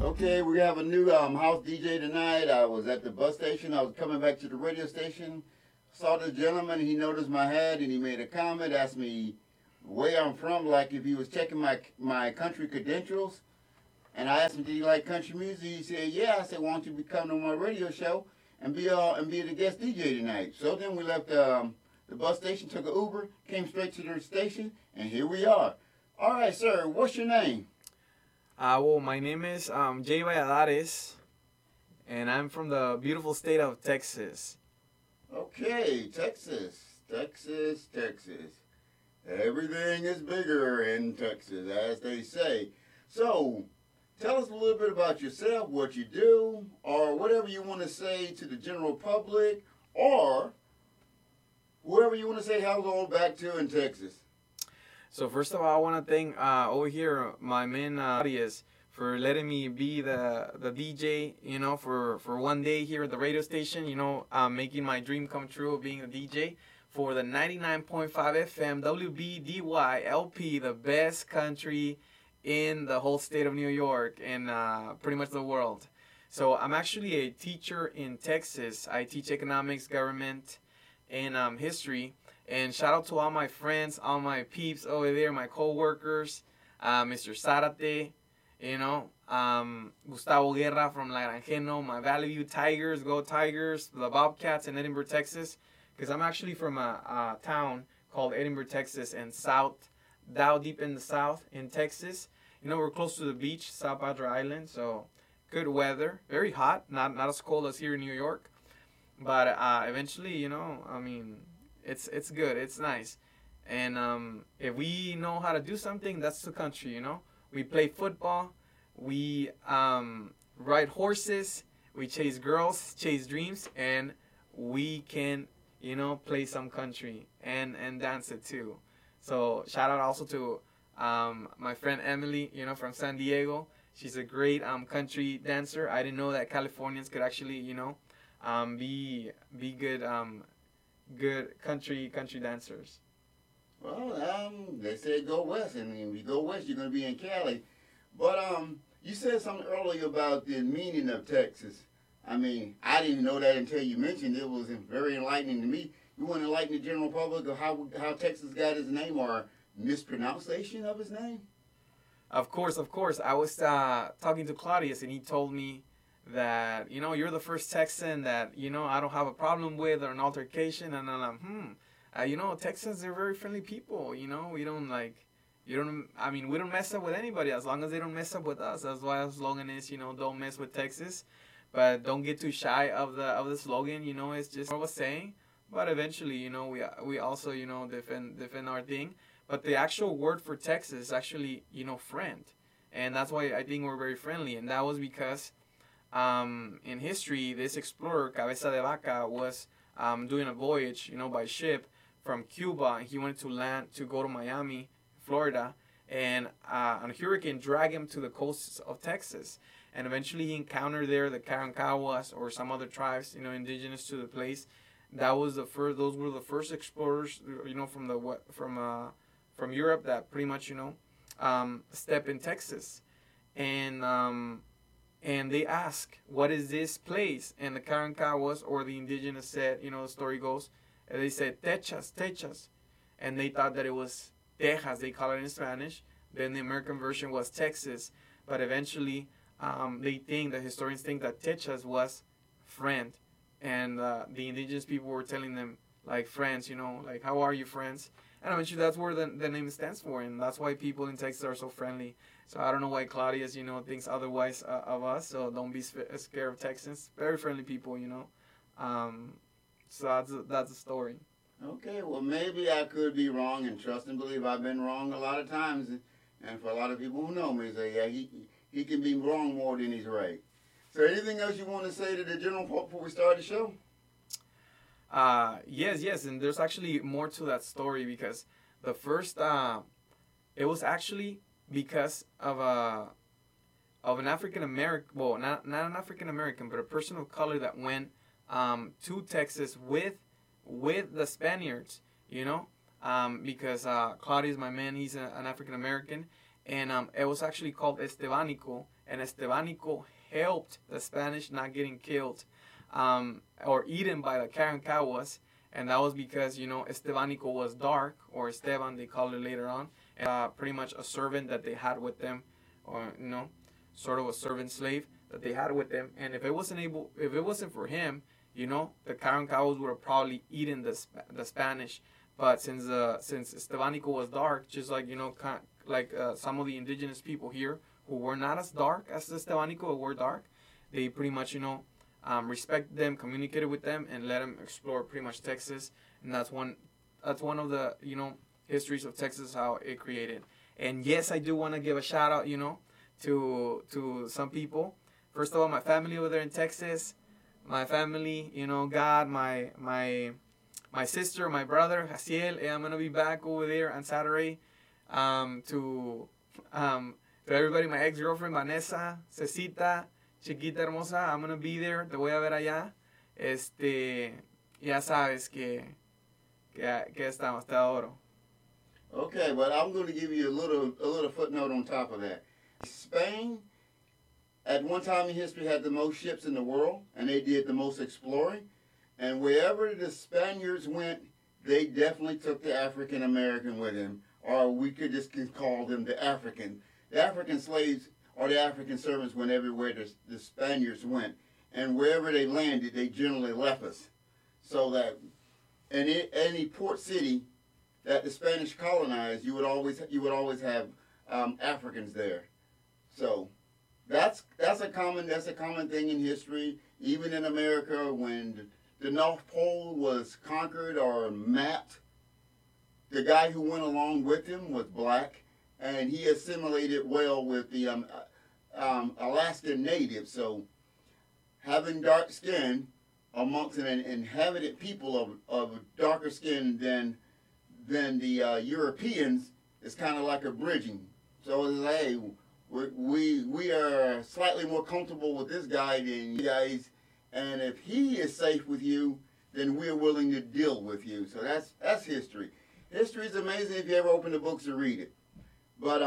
Okay, we have a new house DJ tonight. I was at the bus station. I was coming back to the radio station. Saw this gentleman. He noticed my hat and he made a comment. Asked me where I'm from, like if he was checking my country credentials. And I asked him, did he like country music? He said, yeah. I said, why don't you come to my radio show and be the guest DJ tonight? So then we left the bus station, took an Uber, came straight to the station, and here we are. All right, sir. What's your name? Well, my name is Jay Valladares, and I'm from the beautiful state of Texas. Okay, Texas. Everything is bigger in Texas, as they say. So, tell us a little bit about yourself, what you do, or whatever you want to say to the general public, or whoever you want to say hello back to in Texas. So first of all, I want to thank over here my man Arias for letting me be the DJ, for one day here at the radio station, making my dream come true of being a DJ for the 99.5 FM WBDY LP, the best country in the whole state of New York and pretty much the world. So I'm actually a teacher in Texas. I teach economics, government, and history. And shout out to all my friends, all my peeps over there, my co-workers, Mr. Zarate, Gustavo Guerra from La Granjeno, my Valley View Tigers, go Tigers, the Bobcats in Edinburgh, Texas. Because I'm actually from a town called Edinburgh, Texas, and down deep in the south in Texas. We're close to the beach, South Padre Island, so good weather, very hot, not as cold as here in New York. But eventually, it's good. It's nice. And if we know how to do something, that's the country, We play football. We ride horses. We chase girls, chase dreams. And we can, play some country and dance it too. So shout out also to my friend Emily, from San Diego. She's a great country dancer. I didn't know that Californians could actually, be good good country dancers. Well, they say go west, and if you go west, you're going to be in Cali. But you said something earlier about the meaning of Texas. I didn't know that until you mentioned it. It was very enlightening to me. You want to enlighten the general public of how Texas got his name or mispronunciation of his name? Of course. I was talking to Claudius, and he told me that, you're the first Texan that, I don't have a problem with or an altercation. And I'm like, Texans, they're very friendly people. We don't we don't mess up with anybody as long as they don't mess up with us. That's why our slogan is, don't mess with Texas. But don't get too shy of the slogan, it's just more of a saying. But eventually, we also, defend our thing. But the actual word for Texas is actually, friend. And that's why I think we're very friendly. And that was because in history, this explorer, Cabeza de Vaca, was doing a voyage, by ship from Cuba. And he wanted to land to go to Miami, Florida. And a hurricane dragged him to the coasts of Texas. And eventually he encountered there the Karankawas or some other tribes, indigenous to the place. Those were the first explorers, from Europe that pretty much, step in Texas. And they ask, what is this place? And the Karankawas or the indigenous said, the story goes, and they said, Techas. And they thought that it was Texas, they call it in Spanish. Then the American version was Texas. But eventually, the historians think that Techas was friend. And the indigenous people were telling them, like, friends, like, how are you, friends? And eventually that's where the name stands for. And that's why people in Texas are so friendly. So I don't know why Claudius, thinks otherwise of us. So don't be scared of Texans. Very friendly people, So that's the story. Okay, well, maybe I could be wrong, and trust and believe I've been wrong a lot of times. And for a lot of people who know me, say, yeah, he can be wrong more than he's right. So anything else you want to say to the general public before we start the show? Yes, and there's actually more to that story because the first, it was actually because of an African American, well, not an African American, but a person of color that went to Texas with the Spaniards, because Claudius, my man, he's an African American, and it was actually called Estebanico, and Estebanico helped the Spanish not getting killed or eaten by the Karankawas. And that was because, Estebanico was dark, or Esteban, they called it later on, and, pretty much a servant that they had with them, or, sort of a servant slave that they had with them. And if it wasn't for him, the Karankawas would have probably eaten the Spanish. But since Estebanico was dark, just like, some of the indigenous people here who were not as dark as Estebanico, but were dark, they pretty much, respected them, communicated with them, and let them explore pretty much Texas. And that's one of the histories of Texas, how it created. And yes, I do want to give a shout out to some people. First of all, my family over there in Texas, my family, God, my sister, my brother Jaciel. I'm gonna be back over there on Saturday. To everybody, my ex-girlfriend Vanessa, Cecita, Chiquita hermosa, I'm gonna be there. Te voy a ver allá. Ya sabes que estamos, te adoro. Okay, but I'm going to give you a little footnote on top of that. Spain, at one time in history, had the most ships in the world, and they did the most exploring. And wherever the Spaniards went, they definitely took the African American with them, or we could just call them the African. The African slaves or the African servants went everywhere the Spaniards went, and wherever they landed, they generally left us. So that in any port city that the Spanish colonized, you would always have Africans there. So that's a common thing in history. Even in America, when the North Pole was conquered or mapped, the guy who went along with him was black, and he assimilated well with the Alaskan natives. So having dark skin amongst an inhabited people of darker skin than the Europeans is kind of like a bridging. So it's like, hey, we are slightly more comfortable with this guy than you guys, and if he is safe with you, then we're willing to deal with you. So that's history. History is amazing if you ever open the books and read it. But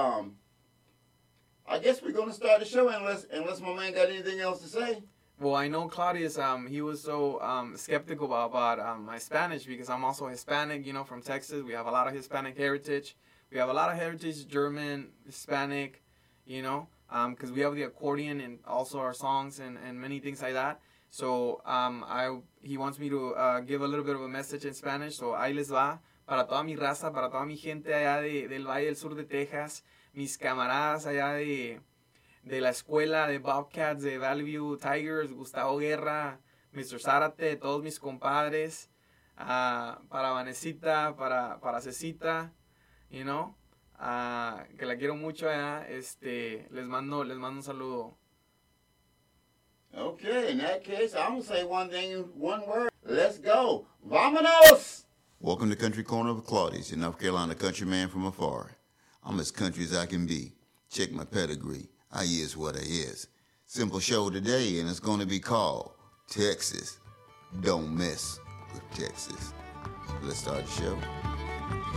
I guess we're going to start the show unless my man got anything else to say. Well, I know Claudius, he was so skeptical about my Spanish because I'm also Hispanic, from Texas. We have a lot of Hispanic heritage. We have a lot of heritage, German, Hispanic, because we have the accordion and also our songs and many things like that. So he wants me to give a little bit of a message in Spanish. So ahí les va, para toda mi raza, para toda mi gente allá del Valle del Sur de Texas, mis camaradas allá de la escuela de Bobcats, de Valley View Tigers, Gustavo Guerra, Mr. Zárate, todos mis compadres, para Vanesita, para Cecita, que la quiero mucho allá, les mando un saludo. Okay, in that case, I'm going to say one word. Let's go. Vámonos! Welcome to Country Corner of Claudius, your North Carolina country man from afar. I'm as country as I can be. Check my pedigree. I is what I is. Simple show today, and it's going to be called Texas. Don't mess with Texas. Let's start the show.